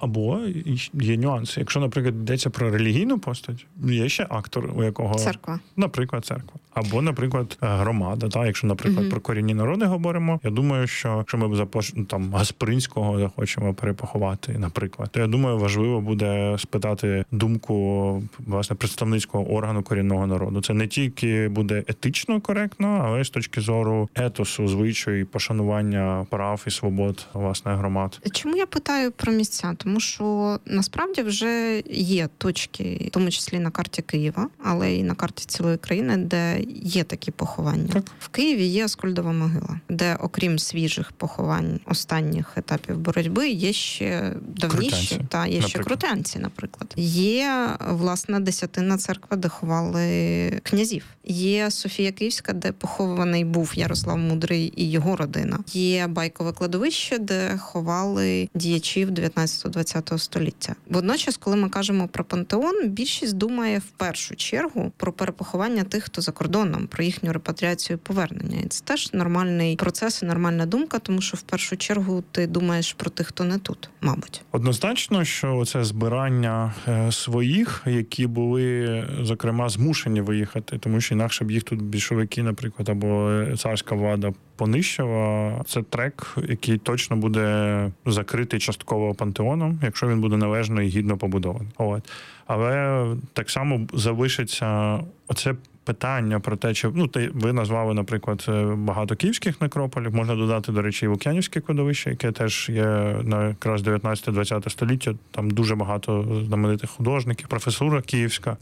Або є нюанси. Якщо, наприклад, йдеться про релігійну постать, є ще актор, у якого... Церква. Наприклад, церква. Або, наприклад, громада. Та? Якщо, наприклад, про корінні народи говоримо, я думаю, що якщо ми там Гаспринського захочемо перепоховати, наприклад, то я думаю, важливо буде спитати думку, власне, представницького органу корінного народу. Це не тільки буде етично коректно, але й з точки зору етосу, звичаю і пошанування прав і свобод, власне, громад. Чому я питаю про місця? Тому що насправді вже є точки, в тому числі на карті Києва, але і на карті цілої країни, де є такі поховання. Так. В Києві є Аскольдова могила, де, окрім свіжих поховань останніх етапів боротьби, є ще давніші, є ще крутенці, наприклад. Є, власне, Десятинна церква, де ховали князів. Є Софія Київська, де похований був Ярослав Мудрий і його родина. Є Байкове кладовище, де ховали діячів 19-20 століття. Водночас, коли ми кажемо про пантеон, більшість думає в першу чергу про перепоховання тих, хто за кордоном, про їхню репатріацію і повернення. І це теж нормальний процес і нормальна думка, тому що в першу чергу ти думаєш про тих, хто не тут, мабуть. Однозначно, що це збирання своїх, які були, зокрема, змушені виїхати, тому що інакше б їх тут більшовики, наприклад, або царська влада понищила. Це трек, який точно буде закритий частково пантеоном, якщо він буде належно і гідно побудований. Але так само залишиться оце питання про те, чи ви назвали, наприклад, багато київських некрополів. Можна додати, до речі, і Лук'янівське кладовище, яке теж є на якраз 19-20 століття. Там дуже багато знаменитих художників, професура київська,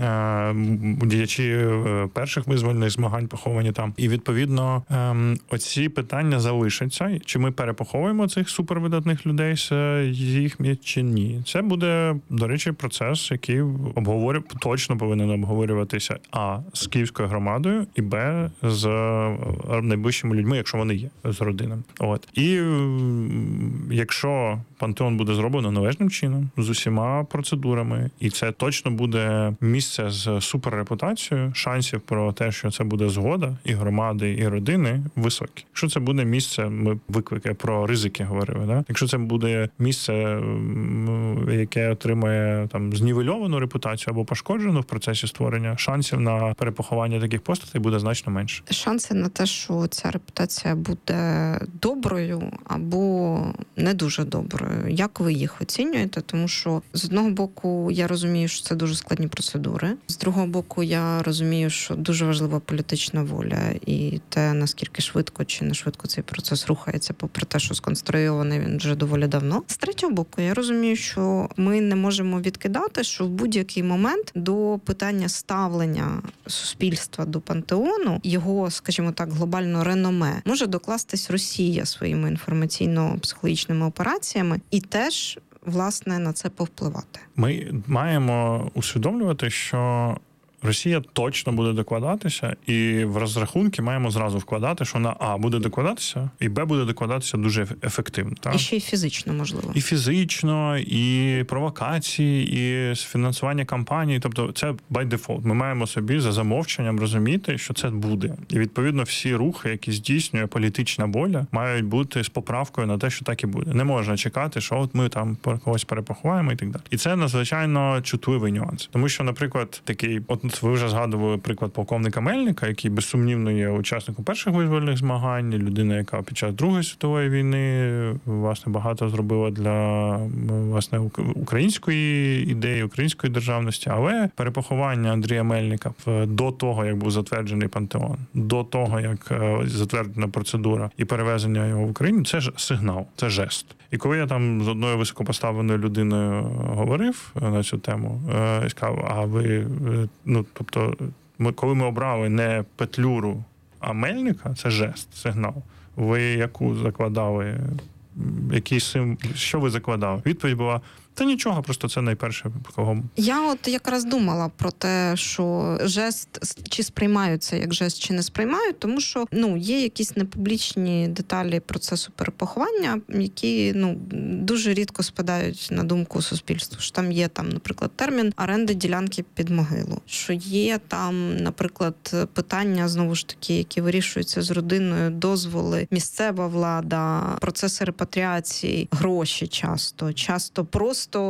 діячі перших визвольних змагань поховані там. І відповідно оці питання залишаться. Чи ми перепоховуємо цих супервидатних людей з їх чи ні? Це буде, до речі, процес, який точно повинен обговорюватися з київською громадою і з найближчими людьми, якщо вони є, з родинами. І якщо пантеон буде зроблено належним чином, з усіма процедурами, і це точно буде місце з суперрепутацією, шансів про те, що це буде згода і громади, і родини, високі. Якщо це буде місце, ми виклики про ризики говорили, да? Якщо це буде місце, яке отримає там знівельовану репутацію або пошкоджену в процесі створення, шансів на перепоховання таких постатей буде значно менше. Шанси на те, що ця репутація буде доброю або не дуже доброю. Як ви їх оцінюєте? Тому що з одного боку я розумію, що це дуже складні процедури. З другого боку я розумію, що дуже важлива політична воля і те, наскільки швидко чи не швидко цей процес рухається, попри те, що сконструйований він вже доволі давно. З третього боку я розумію, що ми не можемо відкидати, що в будь-який момент до питання ставлення суспільства до пантеону, його, скажімо так, глобально реноме, може докластись Росія своїми інформаційно-психологічними операціями і теж, власне, на це повпливати. Ми маємо усвідомлювати, що Росія точно буде докладатися, і в розрахунки маємо зразу вкладати, що на А буде докладатися, і Б буде докладатися дуже ефективно. Так? І ще й фізично, можливо. І фізично, і провокації, і фінансування кампаній. Тобто це by default. Ми маємо собі за замовченням розуміти, що це буде. І відповідно всі рухи, які здійснює політична воля, мають бути з поправкою на те, що так і буде. Не можна чекати, що от ми там когось перепоховаємо і так далі. І це надзвичайно чутливий нюанс. Тому що, наприклад, такий, ви вже згадували приклад полковника Мельника, який безсумнівно є учасником перших визвольних змагань, людина, яка під час Другої світової війни, власне, багато зробила для, власне, української ідеї, української державності, але перепоховання Андрія Мельника до того, як був затверджений пантеон, до того, як затверджена процедура і перевезення його в Україну, це ж сигнал, це жест. І коли я там з одною високопоставленою людиною говорив на цю тему, я сказав, а ви, тобто, коли ми обрали не Петлюру, а Мельника, це жест, сигнал. Ви яку закладали, що ви закладали? Відповідь була, та нічого, просто це найперше, кого... Я от якраз думала про те, що жест, чи сприймають це як жест, чи не сприймають, тому що, є якісь непублічні деталі процесу перепоховання, які, дуже рідко спадають на думку суспільству. Що там є, наприклад, термін оренди ділянки під могилу. Що є там, наприклад, питання, знову ж таки, які вирішуються з родиною, дозволи, місцева влада, процеси репатріації, гроші часто просто